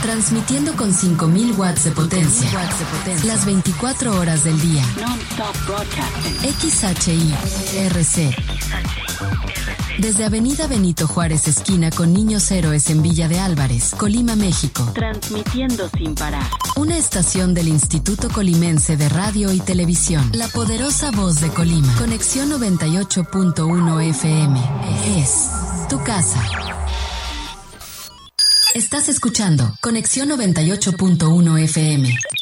Transmitiendo con 5.000 watts de potencia. Las 24 horas del día. Non-stop broadcasting. XHI-RC. Desde Avenida Benito Juárez, esquina con Niños Héroes en Villa de Álvarez, Colima, México. Transmitiendo sin parar. Una estación del Instituto Colimense de Radio y Televisión. La poderosa voz de Colima. Conexión 98.1 FM. Es tu casa. Estás escuchando Conexión 98.1 FM.